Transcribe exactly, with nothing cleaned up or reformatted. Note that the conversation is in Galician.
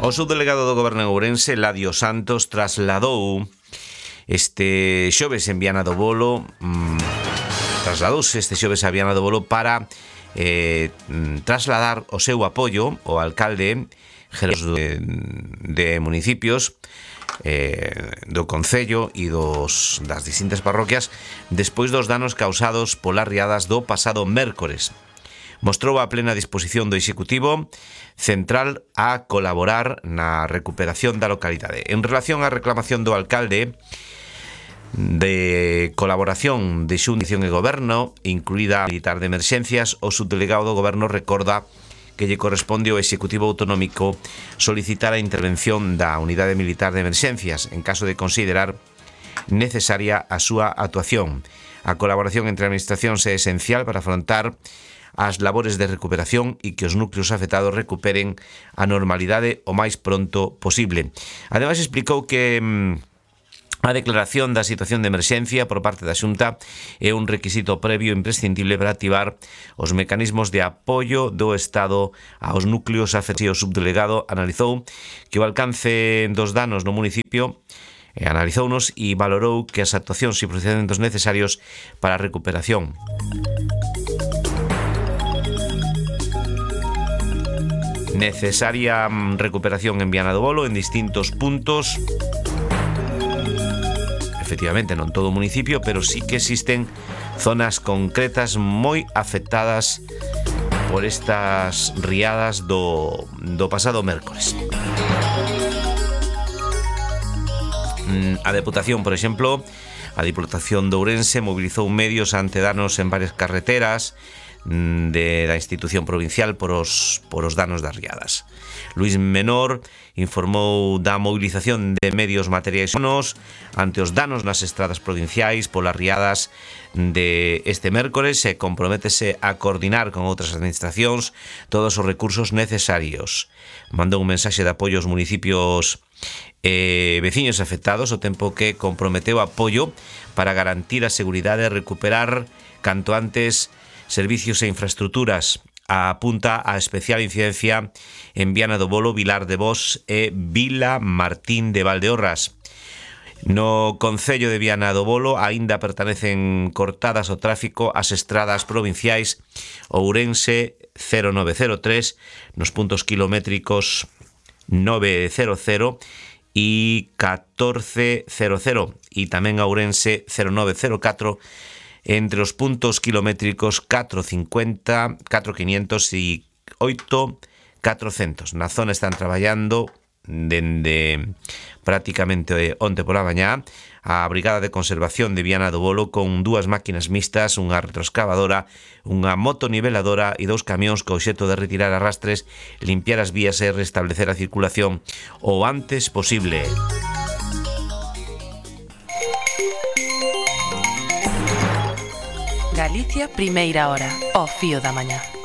O subdelegado do Goberno en Ourense, Ladio Santos, trasladou este xoves en Viana do Bolo mmm, trasladouse este xoves a Viana do Bolo para eh, trasladar o seu apoio ao alcalde de, de municipios eh, do Concello e dos, das distintas parroquias despois dos danos causados polas riadas do pasado mércores. Mostrou a plena disposición do Executivo Central a colaborar na recuperación da localidade. En relación á reclamación do alcalde de colaboración de Xunta e Goberno, incluída a militar de emerxencias, o subdelegado do Goberno recorda que lle corresponde ao Executivo Autonómico solicitar a intervención da Unidade Militar de Emerxencias en caso de considerar necesaria a súa actuación. A colaboración entre administracións é esencial para afrontar as labores de recuperación e que os núcleos afectados recuperen a normalidade o máis pronto posible. Ademais, explicou que mmm, a declaración da situación de emerxencia por parte da Xunta é un requisito previo imprescindible para activar os mecanismos de apoio do Estado aos núcleos afectados. O subdelegado analizou que o alcance dos danos no municipio e analizounos e valorou que as actuacións e procedementos necesarios para a recuperación necesaria recuperación en Viana do Bolo en distintos puntos. Efectivamente, non todo o municipio, pero sí que existen zonas concretas moi afectadas por estas riadas do, do pasado mércores. A Deputación, por exemplo, a Diputación de Ourense mobilizou medios ante danos en varias carreteras de da institución provincial por os, por os danos das riadas. Luís Menor informou da movilización de medios materiais humanos ante os danos nas estradas provinciais polas riadas de este mércores e comprométese a coordinar con outras administracións todos os recursos necesarios. Mandou un mensaxe de apoio aos municipios e veciños afectados ao tempo que comprometeu apoio para garantir a seguridade e recuperar canto antes servicios e infraestructuras. Apunta a especial incidencia en Viana do Bolo, Vilar de Bos e Vila Martín de Valdeorras. No Concello de Viana do Bolo aínda pertenecen cortadas ao tráfico as estradas provinciais Ourense cero nove cero tres nos puntos kilométricos nove cero cero e catorce cero cero e tamén Ourense cero nove cero catro entre os puntos kilométricos catro cincuenta, catro quinientos e oito catrocentos. Na zona están traballando dende prácticamente onte pola mañá a Brigada de Conservación de Viana do Bolo con dúas máquinas mixtas, unha retroexcavadora, unha motoniveladora e dous camións co obxecto de retirar arrastres, limpiar as vías e restablecer a circulación o antes posible. Galicia, primeira hora, ao fío da mañá.